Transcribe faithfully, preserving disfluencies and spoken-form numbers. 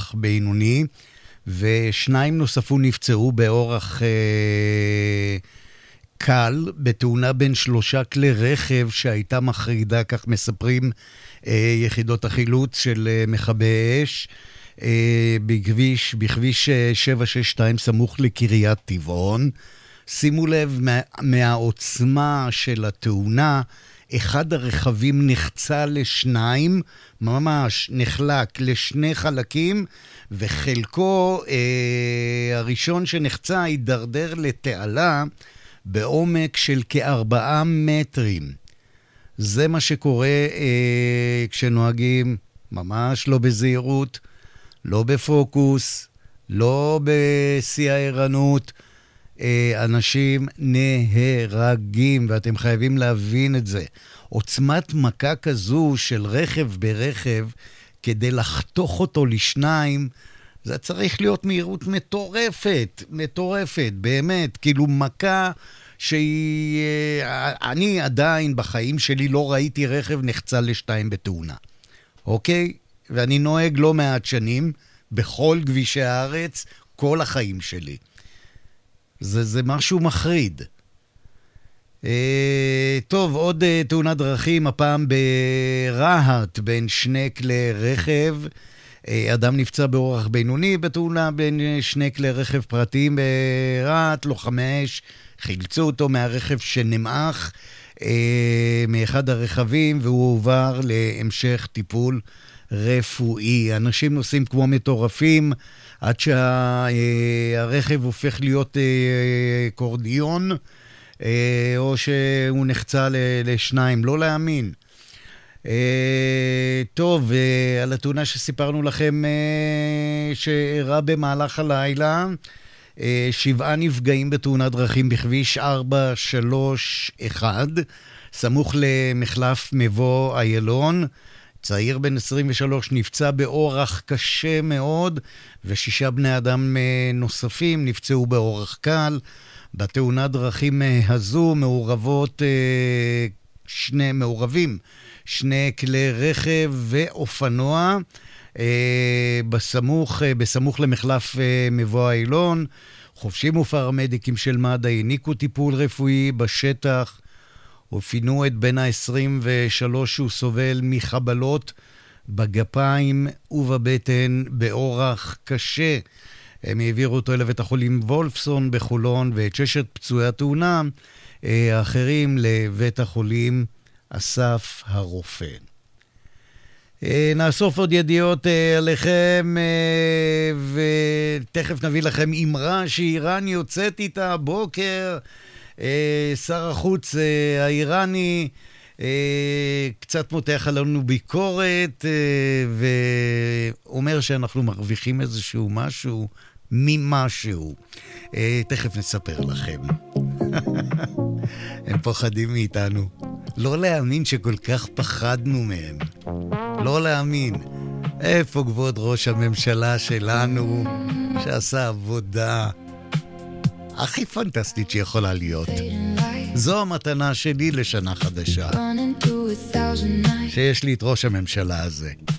באורח בינוני, ושניים נוספו נפצעו באורח אה, קל, בתאונה בין שלושה כלי רכב שהייתה מחרידה, כך מספרים אה, יחידות החילוץ של אה, מכבי אש, אה, בכביש, בכביש אה, שבע שש שתיים סמוך לקריית טבעון. שימו לב, מה, מהעוצמה של התאונה, אחד הרכבים נחצה לשניים, ממש נחלק לשני חלקים, וחלקו אה, הראשון שנחצה הידרדר לתעלה בעומק של כארבעה מטרים. זה מה שקורה אה, כשנוהגים ממש לא בזהירות, לא בפוקוס, לא בשיא הערנות, אנשים נהרגים, ואתם חייבים להבין את זה. עוצמת מכה כזו של רכב ברכב, כדי לחתוך אותו לשניים, זה צריך להיות מהירות מטורפת, מטורפת, באמת, כאילו מכה שהיא... אני עדיין בחיים שלי לא ראיתי רכב נחצה לשתיים בתאונה, אוקיי? ואני נוהג לא מעט שנים, בכל כבישי הארץ, כל החיים שלי. זה, זה משהו מחריד. אה, טוב, עוד אה, תאונת דרכים, הפעם ברהט, בין שני כלי רכב. אה, אדם נפצע באורח בינוני בתאונה בין שני כלי רכב פרטיים ברהט. לוחמי אש חילצו אותו מהרכב שנמעך אה, מאחד הרכבים, והוא עובר להמשך טיפול רפואי. אנשים נוסעים כמו מטורפים, עד שהרכב הופך להיות קורדיון, או שהוא נחצה לשניים, לא להאמין. טוב, על התאונה שסיפרנו לכם שאירעה במהלך הלילה, שבעה נפגעים בתאונת דרכים בכביש ארבע שלוש אחת, סמוך למחלף מבוא איילון. צעיר בן עשרים ושלוש נפצע באורח קשה מאוד, ושישה בני אדם נוספים נפצעו באורח קל. בתאונת דרכים הזו מעורבות שני מעורבים, שני כלי רכב ואופנוע, בסמוך, בסמוך למחלף מבוא איילון. חובשים ופרמדיקים של מד"א העניקו טיפול רפואי בשטח, ופינו את בן ה-עשרים ושלוש שהוא סובל מחבלות בגפיים ובבטן באורח קשה. הם העבירו אותו לבית החולים וולפסון בחולון, ואת ששת פצועי התאונה האחרים לבית החולים אסף הרופא. נאסוף עוד ידיעות עליכם, ותכף נביא לכם אמרה שאיראן יוצאת איתה הבוקר. שר החוץ האיראני קצת מותח עלינו ביקורת, ואומר שאנחנו מרוויחים איזשהו משהו ממשהו. תכף נספר לכם. הם פוחדים מאיתנו. לא להאמין שכל כך פחדנו מהם. לא להאמין. איפה כבוד ראש הממשלה שלנו שעשה עבודה הכי פנטסטית שיכולה להיות? זו המתנה שלי לשנה חדשה, שיש לי את ראש הממשלה הזה.